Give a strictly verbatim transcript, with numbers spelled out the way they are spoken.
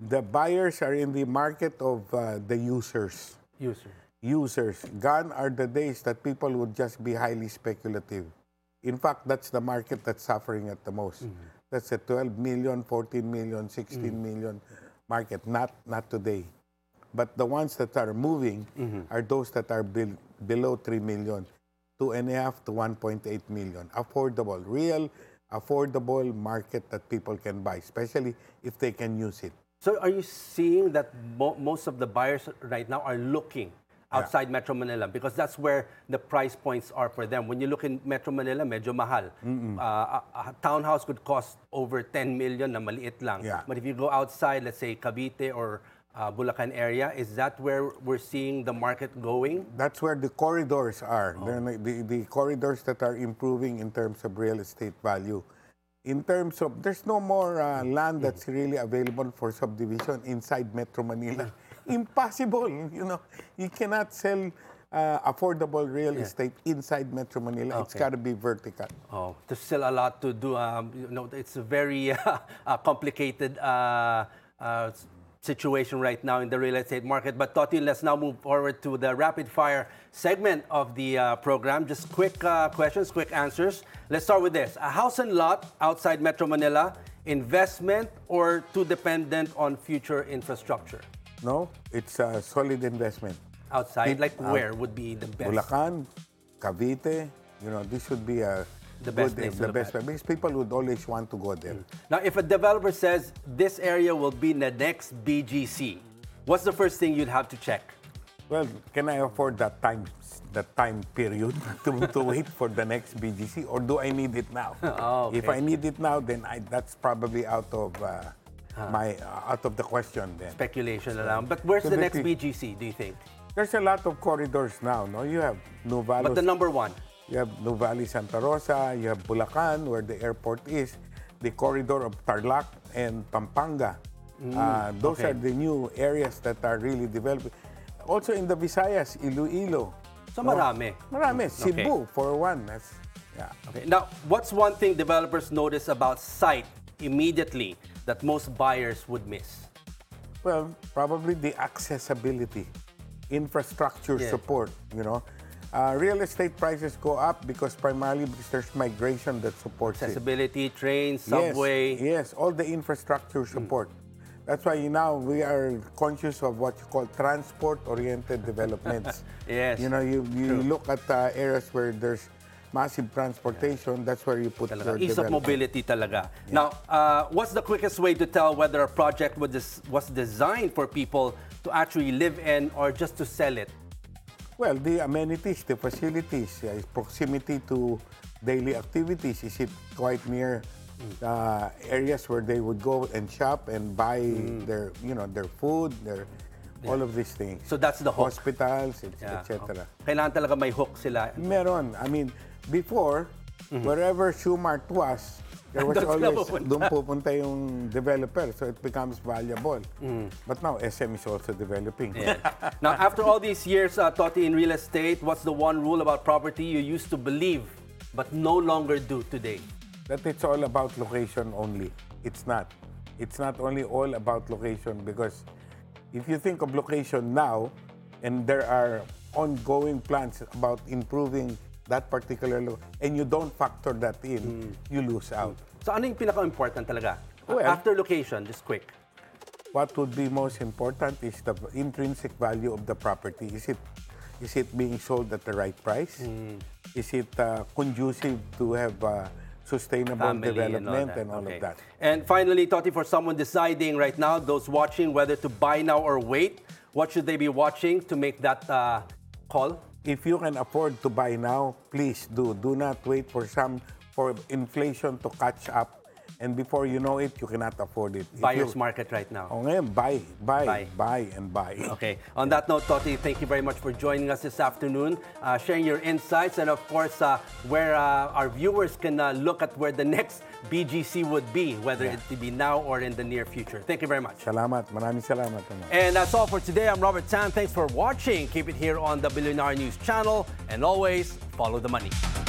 The buyers are in the market of uh, the users. User. Users. Gone are the days that people would just be highly speculative. In fact, that's the market that's suffering at the most. Mm-hmm. That's a twelve million, fourteen million, sixteen mm-hmm. million market, not, not today. But the ones that are moving mm-hmm. are those that are be below three million, two and a half to one point eight million. Affordable, real affordable market that people can buy, especially if they can use it. So are you seeing that mo most of the buyers right now are looking outside yeah. Metro Manila because that's where the price points are for them? When you look in Metro Manila, medyo mahal. Mm-mm. uh, a, a townhouse could cost over ten million na maliit lang. Yeah. But if you go outside, let's say Cavite or uh, Bulacan area, is that where we're seeing the market going? That's where the corridors are. Oh. The, the, the corridors that are improving in terms of real estate value. In terms of, there's no more uh, land that's really available for subdivision inside Metro Manila. Impossible, you know. You cannot sell uh, affordable real yeah. estate inside Metro Manila. Okay. It's got to be vertical. Oh, there's still a lot to do. Um, you know, it's a very uh, uh, complicated uh, uh, situation right now in the real estate market. But Toti, let's now move forward to the rapid fire segment of the uh, program. Just quick uh, questions, quick answers. Let's start with this. A house and lot outside Metro Manila, investment or too dependent on future infrastructure? No, it's a solid investment. Outside, it, uh, like where would be the best? Bulacan, Cavite, you know, this would be a the best good, place the best place. Because people would always want to go there. Mm. Now, if a developer says this area will be the next B G C, what's the first thing you'd have to check? Well, can I afford that time, that time period to, to wait for the next B G C, or do I need it now? Oh, okay. If I need it now, then I, that's probably out of uh, huh. my uh, out of the question. Then speculation around. But where's so the next B G C? Do you think? There's a lot of corridors now. No, you have Nuvalos. But the number one. You have Nuvali, Santa Rosa. You have Bulacan, where the airport is. The corridor of Tarlac and Pampanga. Mm, uh, those okay. are the new areas that are really developing. Also in the Visayas, Iloilo. So no? marami. Marami. Cebu, okay. for one. That's, yeah. Okay. Now, what's one thing developers notice about site immediately that most buyers would miss? Well, probably the accessibility, infrastructure yeah. support, you know. Uh, real estate prices go up because primarily because there's migration that supports accessibility, it. trains, subway. Yes, yes, all the infrastructure support. Mm. That's why you now we are conscious of what you call transport-oriented developments. Yes. You know, you, you look at uh, areas where there's massive transportation, yeah. that's where you put talaga. your Ease of mobility talaga. Yeah. Now, uh, what's the quickest way to tell whether a project was, was designed for people to actually live in or just to sell it? Well, the amenities, the facilities, uh, proximity to daily activities. Is it quite near uh, areas where they would go and shop and buy mm. their, you know, their food, their yeah. all of these things. So that's the hook. Hospitals, yeah. et cetera. Okay. Kailangan talaga may hook sila. Meron. I mean, before, mm-hmm. wherever Shoemart was, there was always, doon pupunta yung developer, so it becomes valuable. Mm. But now, S M is also developing. Yeah. Now, after all these years, uh, Toti, in real estate, what's the one rule about property you used to believe but no longer do today? That it's all about location only. It's not. It's not only all about location, because if you think of location now, and there are ongoing plans about improving that particular look, and you don't factor that in, mm. you lose out. So ano yung pinaka-important talaga? Well, after location, just quick. What would be most important is the intrinsic value of the property. Is it, is it being sold at the right price? Mm. Is it uh, conducive to have uh, sustainable Family development and all, and all okay. of that? And finally, Toti, for someone deciding right now, those watching whether to buy now or wait, what should they be watching to make that uh, call? If you can afford to buy now, please do. Do not wait for some for inflation to catch up, and before you know it, you cannot afford it. Buyer's you, market right now. Oh, ngayon, buy, buy, buy, buy, and buy. Okay. On that note, Toti, thank you very much for joining us this afternoon, uh, sharing your insights, and of course, uh, where uh, our viewers can uh, look at where the next B G C would be, whether yeah. it be now or in the near future. Thank you very much. Salamat. Maraming salamat. And that's all for today. I'm Robert Tan. Thanks for watching. Keep it here on the Billionaire News channel, and always follow the money.